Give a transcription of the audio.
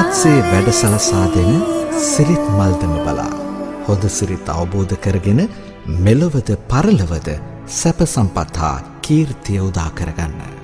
සුවත්සේ වැඩසලසා දෙන සිරිත් මල්දම බලා හොඳ සිරිත් අවබෝධ කරගෙන මෙලොවද පරලොවද සැප සම්පත් හා කීර්තිය උදා කරගන්න.